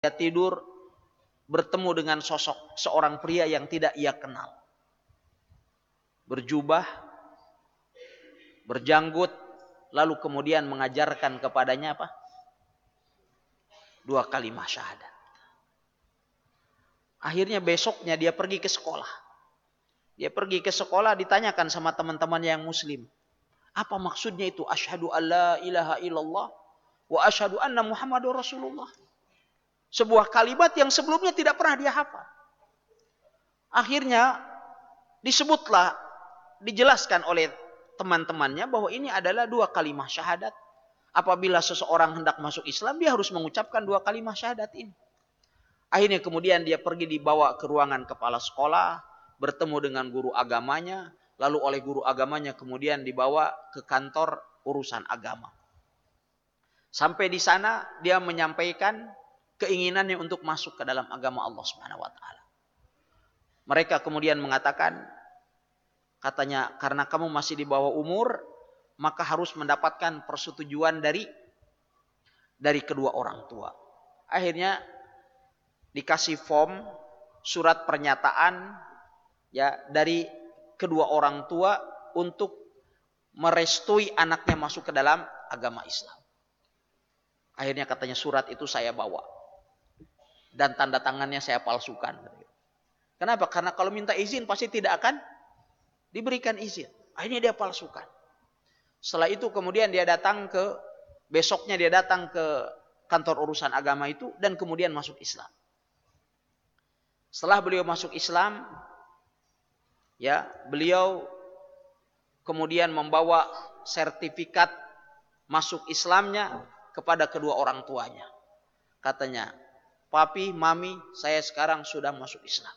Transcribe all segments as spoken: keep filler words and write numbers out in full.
Dia tidur bertemu dengan sosok seorang pria yang tidak ia kenal. Berjubah, berjanggut, lalu kemudian mengajarkan kepadanya apa? Dua kalimat syahadat. Akhirnya besoknya dia pergi ke sekolah. Dia pergi ke sekolah, ditanyakan sama teman-teman yang muslim. Apa maksudnya itu? Asyhadu alla ilaha illallah wa asyhadu anna Muhammadur Rasulullah. Sebuah kalimat yang sebelumnya tidak pernah dia hafal. Akhirnya disebutlah, dijelaskan oleh teman-temannya bahwa ini adalah dua kalimat syahadat. Apabila seseorang hendak masuk Islam, dia harus mengucapkan dua kalimat syahadat ini. Akhirnya kemudian dia pergi dibawa ke ruangan kepala sekolah, bertemu dengan guru agamanya, lalu oleh guru agamanya kemudian dibawa ke kantor urusan agama. Sampai di sana dia menyampaikan keinginannya untuk masuk ke dalam agama Allah Subhanahu wa taala. Mereka kemudian mengatakan, katanya, karena kamu masih di bawah umur, maka harus mendapatkan persetujuan dari dari kedua orang tua. Akhirnya dikasih form surat pernyataan ya dari kedua orang tua untuk merestui anaknya masuk ke dalam agama Islam. Akhirnya katanya surat itu saya bawa dan tanda tangannya saya palsukan. Kenapa? Karena kalau minta izin pasti tidak akan diberikan izin. Akhirnya dia palsukan. Setelah itu kemudian dia datang ke, besoknya dia datang ke kantor urusan agama itu dan kemudian masuk Islam. Setelah beliau masuk Islam, ya, beliau kemudian membawa sertifikat masuk Islamnya kepada kedua orang tuanya. Katanya, papi, mami, saya sekarang sudah masuk Islam.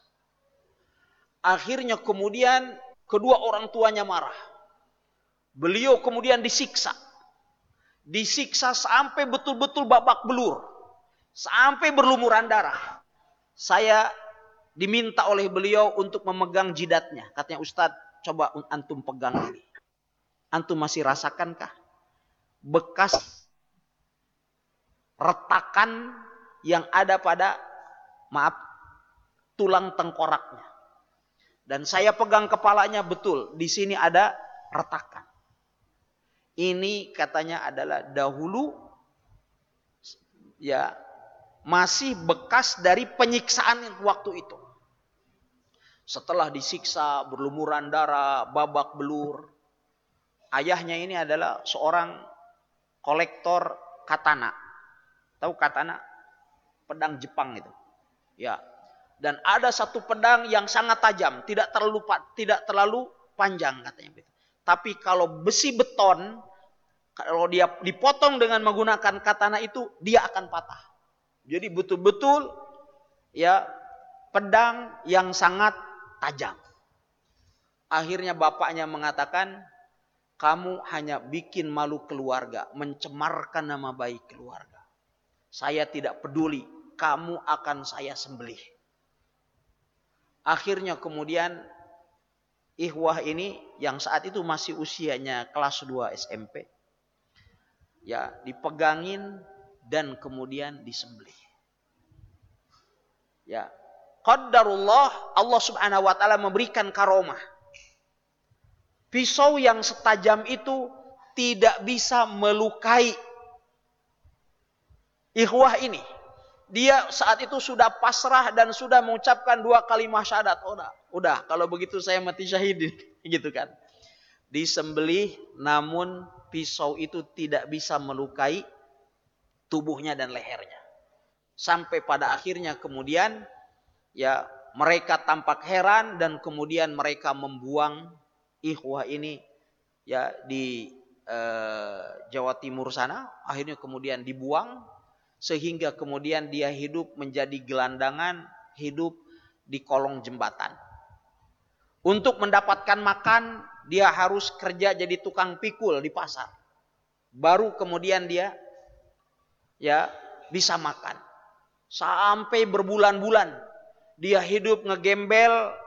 Akhirnya kemudian kedua orang tuanya marah. Beliau kemudian disiksa. Disiksa sampai betul-betul babak belur. Sampai berlumuran darah. Saya diminta oleh beliau untuk memegang jidatnya. Katanya, Ustadz, coba antum pegang ini. Antum masih rasakankah bekas retakan yang ada pada, maaf, tulang tengkoraknya. Dan saya pegang kepalanya, betul, di sini ada retakan. Ini katanya adalah dahulu ya masih bekas dari penyiksaan waktu itu. Setelah disiksa, berlumuran darah, babak belur. Ayahnya ini adalah seorang kolektor katana. Tahu katana? Pedang Jepang itu. Ya. Dan ada satu pedang yang sangat tajam, tidak terlalu tidak terlalu panjang katanya gitu. Tapi kalau besi beton, kalau dia dipotong dengan menggunakan katana itu, dia akan patah. Jadi betul-betul ya pedang yang sangat tajam. Akhirnya bapaknya mengatakan, kamu hanya bikin malu keluarga, mencemarkan nama baik keluarga. Saya tidak peduli, kamu akan saya sembelih. Akhirnya kemudian ikhwah ini yang saat itu masih usianya kelas dua S M P. Ya, dipegangin dan kemudian disembelih. Ya, qadarullah, Allah Subhanahu wa taala memberikan karomah. Pisau yang setajam itu tidak bisa melukai ikhwah ini. Dia saat itu sudah pasrah dan sudah mengucapkan dua kalimat syahadat. Udah, udah, kalau begitu saya mati syahid, gitu kan. Disembelih, namun pisau itu tidak bisa melukai tubuhnya dan lehernya. Sampai pada akhirnya kemudian ya mereka tampak heran dan kemudian mereka membuang ikhwah ini ya di eh, Jawa Timur sana. Akhirnya kemudian dibuang. Sehingga kemudian dia hidup menjadi gelandangan, hidup di kolong jembatan. Untuk mendapatkan makan, dia harus kerja jadi tukang pikul di pasar. Baru kemudian dia ya bisa makan. Sampai berbulan-bulan dia hidup ngegembel